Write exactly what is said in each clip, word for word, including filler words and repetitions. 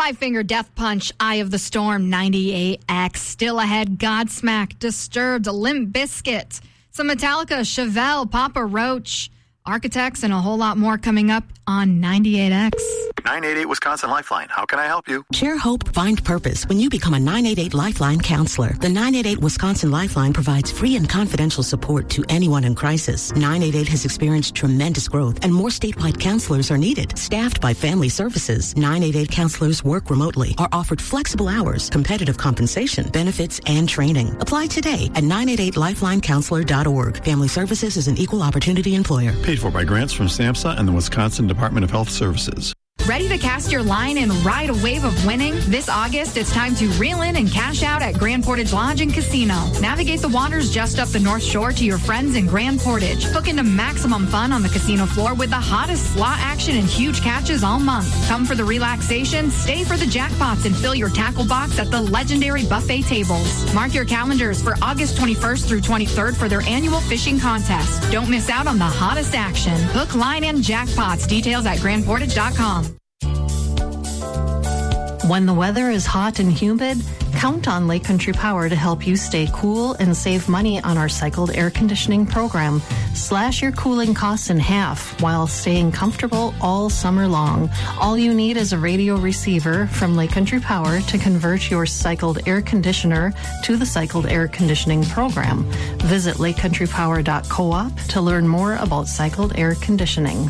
Five Finger Death Punch, Eye of the Storm, ninety-eight X. Still ahead, Godsmack, Disturbed, Limp Bizkit, some Metallica, Chevelle, Papa Roach, Architects, and a whole lot more coming up on ninety-eight X. nine eight eight Wisconsin Lifeline. How can I help you? Share hope, find purpose when you become a nine eight eight Lifeline counselor. The nine eight eight Wisconsin Lifeline provides free and confidential support to anyone in crisis. nine eight eight has experienced tremendous growth and more statewide counselors are needed. Staffed by Family Services, nine eight eight counselors work remotely, are offered flexible hours, competitive compensation, benefits, and training. Apply today at nine eight eight lifeline counselor dot org. Family Services is an equal opportunity employer. Paid for by grants from SAMHSA and the Wisconsin Department of Health Services. Ready to cast your line and ride a wave of winning? This August, it's time to reel in and cash out at Grand Portage Lodge and Casino. Navigate the waters just up the North Shore to your friends in Grand Portage. Hook into maximum fun on the casino floor with the hottest slot action and huge catches all month. Come for the relaxation, stay for the jackpots, and fill your tackle box at the legendary buffet tables. Mark your calendars for August twenty-first through twenty-third for their annual fishing contest. Don't miss out on the hottest action. Hook, line, and jackpots. Details at grand portage dot com. When the weather is hot and humid, count on Lake Country Power to help you stay cool and save money on our cycled air conditioning program. Slash your cooling costs in half while staying comfortable all summer long. All you need is a radio receiver from Lake Country Power to convert your cycled air conditioner to the cycled air conditioning program. Visit lake country power dot coop to learn more about cycled air conditioning.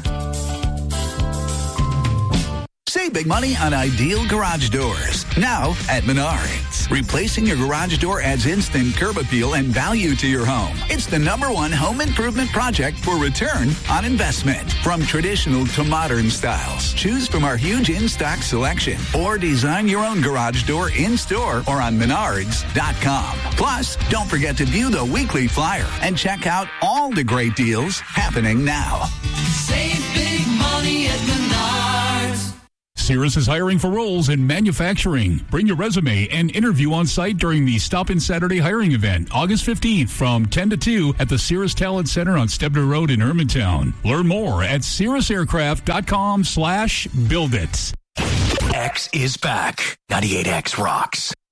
Save big money on Ideal Garage Doors. Now at Menards. Replacing your garage door adds instant curb appeal and value to your home. It's the number one home improvement project for return on investment. From traditional to modern styles, choose from our huge in-stock selection or design your own garage door in-store or on menards dot com. Plus, don't forget to view the weekly flyer and check out all the great deals happening now. Save big money at Menards. Cirrus is hiring for roles in manufacturing. Bring your resume and interview on site during the Stop In Saturday hiring event, August fifteenth from ten to two at the Cirrus Talent Center on Stebner Road in Hermantown. Learn more at cirrus aircraft dot com slash build it. X is back. ninety-eight X rocks.